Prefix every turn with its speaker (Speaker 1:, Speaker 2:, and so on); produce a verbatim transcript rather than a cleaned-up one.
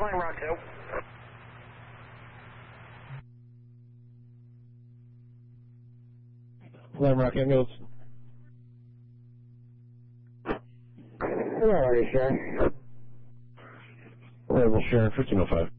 Speaker 1: Lime Rock two.
Speaker 2: Lime Rock ambulance.
Speaker 3: Where are you, Sheriff?
Speaker 2: Arrival Sheriff, fifteen oh five.